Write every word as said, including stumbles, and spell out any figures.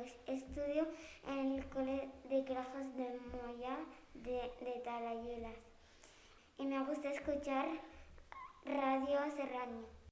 Estudio en el Cole de Grajos de Moya de, de Talayuelas. Y me gusta escuchar Radio Serrania.